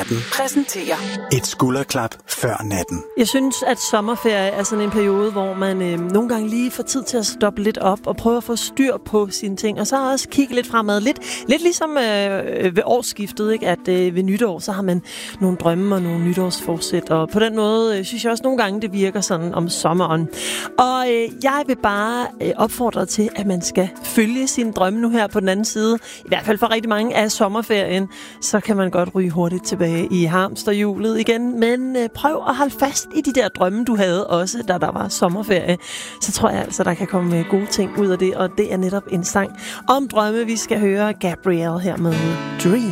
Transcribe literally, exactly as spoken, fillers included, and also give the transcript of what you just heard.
atten præsenterer et skulderklap før natten. Jeg synes, at sommerferie er sådan en periode, hvor man øh, nogle gange lige får tid til at stoppe lidt op og prøve at få styr på sine ting, og så også kigge lidt fremad. Lidt, lidt ligesom øh, ved årsskiftet, ikke? At øh, ved nytår, så har man nogle drømme og nogle nytårsforsæt, og på den måde øh, synes jeg også nogle gange, det virker sådan om sommeren. Og øh, jeg vil bare øh, opfordre til, at man skal følge sine drømme nu her på den anden side. I hvert fald for rigtig mange af sommerferien, så kan man godt ryge hurtigt tilbage i hamsterhjulet igen. Men øh, prøv at holde fast i de der drømme, du havde også, da der var sommerferie. Så tror jeg altså, der kan komme gode ting ud af det, og det er netop en sang om drømme. Vi skal høre Gabrielle her med Dream.